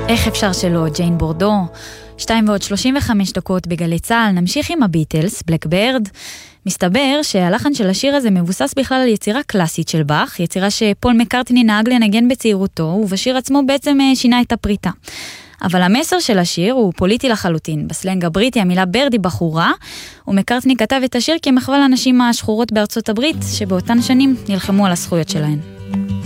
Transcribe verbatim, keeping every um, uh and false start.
איך אפשר שלא, ג'יין בורדו. שתיים ועוד שלושים וחמש דקות בגלי צהל, נמשיך עם הביטלס, בלקברד. מסתבר שהלחן של השיר הזה מבוסס בכלל על יצירה קלאסית של באך, יצירה שפול מקרטני נהג לנגן בצעירותו, ובשיר עצמו בעצם שינה את הפריטה. אבל המסר של השיר הוא פוליטי לחלוטין. בסלנג הבריטי המילה ברדי בחורה, ומקרטני כתב את השיר כמחווה לאנשים השחורות בארצות הברית, שבאותן שנים נלחמו על הזכויות שלהן.